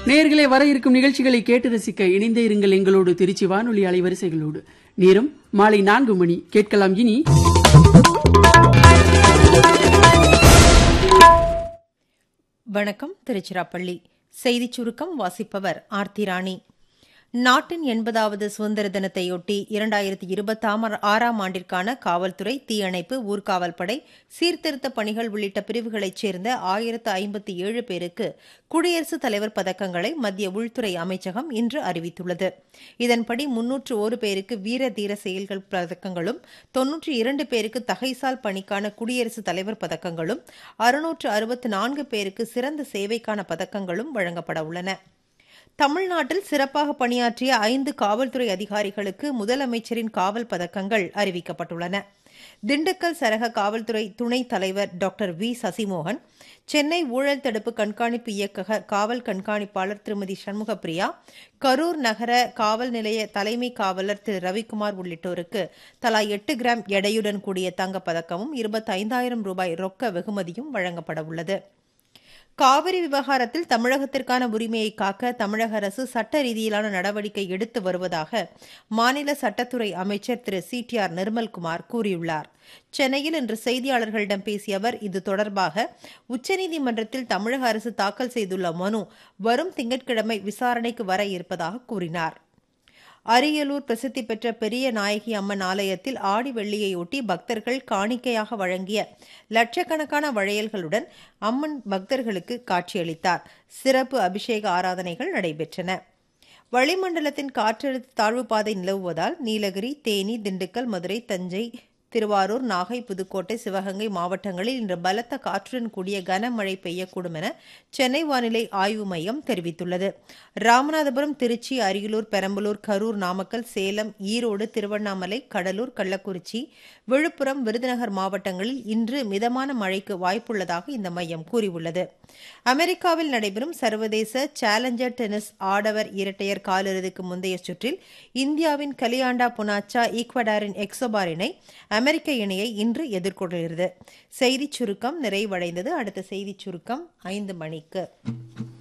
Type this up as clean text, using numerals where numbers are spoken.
நேயர்களே, வர இருக்கும் நிகழ்ச்சிகளை கேட்டு ரசிக்க இணைந்தே இருங்கள் எங்களோடு திருச்சி வானொலி அலைவரிசைகளோடு. நேரம் மாலை 4 மணி. கேட்கலாம் இனி வணக்கம். திருச்சிராப்பள்ளி செய்திச் சுருக்கம் வாசிப்பவர் ஆர்த்தி ராணி. நாட்டின் 80வது சுதந்திர தினத்தையொட்டி 2026ஆம் ஆண்டிற்கான காவல்துறை, தீயணைப்பு, ஊர்காவல் படை, சீர்திருத்த பணிகள் உள்ளிட்ட பிரிவுகளைச் சேர்ந்த 1057 பேருக்கு குடியரசுத் தலைவர் பதக்கங்களை மத்திய உள்துறை அமைச்சகம் இன்று அறிவித்துள்ளது. இதன்படி 301 பேருக்கு வீர தீர செயல்கள் பதக்கங்களும், 92 பேருக்கு தகைசால் பணிக்கான குடியரசுத் தலைவர் பதக்கங்களும், 664 பேருக்கு சிறந்த சேவைக்கான பதக்கங்களும் வழங்கப்பட உள்ளன. தமிழ்நாட்டில் சிறப்பாக பணியாற்றிய 5 காவல்துறை அதிகாரிகளுக்கு முதலமைச்சரின் காவல் பதக்கங்கள் அறிவிக்கப்பட்டுள்ளன. திண்டுக்கல் சரக காவல்துறை துணைத் தலைவர் டாக்டர் வி சசிமோகன், சென்னை ஊழல் தடுப்பு கண்காணிப்பு இயக்கக காவல் கண்காணிப்பாளர் திருமதி சண்முகப்பிரியா, கரூர் நகர காவல் நிலைய தலைமை காவலர் திரு ரவிக்குமார் உள்ளிட்டோருக்கு தலா 8 கிராம் எடையுடன் கூடிய தங்கப்பதக்கமும் 25,000 ரூபாய் ரொக்க வெகுமதியும் வழங்கப்பட உள்ளது. காவிரி விவகாரத்தில் தமிழகத்திற்கான உரிமையை காக்க தமிழக அரசு சட்ட ரீதியிலான நடவடிக்கை எடுத்து வருவதாக மாநில சட்டத்துறை அமைச்சர் திரு CTR நிர்மல்குமார் கூறியுள்ளார். சென்னையில் இன்று செய்தியாளர்களிடம் பேசிய அவர், இது தொடர்பாக உச்சநீதிமன்றத்தில் தமிழக அரசு தாக்கல் செய்துள்ள மனு வரும் திங்கட்கிழமை விசாரணைக்கு வர இருப்பதாக கூறினார். அரியலூர் பிரசித்தி பெற்ற பெரிய நாயகி அம்மன் ஆலயத்தில் ஆடி வெள்ளியையொட்டி பக்தர்கள் காணிக்கையாக வழங்கிய லட்சக்கணக்கான வளையல்களுடன் அம்மன் பக்தர்களுக்கு காட்சியளித்தார். சிறப்பு அபிஷேக ஆராதனைகள் நடைபெற்றன. வளிமண்டலத்தின் காற்றழுத்த தாழ்வு பாதை நிலவுவதால் நீலகிரி, தேனி, திண்டுக்கல், மதுரை, தஞ்சை, திருவாரூர், நாகை, புதுக்கோட்டை, சிவகங்கை மாவட்டங்களில் இன்று பலத்த காற்றுடன் கூடிய கனமழை பெய்யக்கூடும் என சென்னை வானிலை ஆய்வு மையம் தெரிவித்துள்ளது. ராமநாதபுரம், திருச்சி, அரியலூர், பெரம்பலூர், கரூர், நாமக்கல், சேலம், ஈரோடு, திருவண்ணாமலை, கடலூர், கள்ளக்குறிச்சி, விழுப்புரம், விருதுநகர் மாவட்டங்களில் இன்று மிதமான மழைக்கு வாய்ப்புள்ளதாக இந்த மையம் கூறியுள்ளது. அமெரிக்காவில் நடைபெறும் சர்வதேச சேலஞ்சர் டென்னிஸ் ஆடவர் இரட்டையர் காலிறுதிக்கு முந்தைய சுற்றில் இந்தியாவின் கலியாண்டா புனாச்சா ஈக்வடாரின் எக்ஸோபார் இணை அமெரிக்க இணையை இன்று எதிர்கொள்கிறது. செய்திச் சுருக்கம் நிறைவடைந்தது. அடுத்த செய்திச் சுருக்கம் 5 மணிக்கு.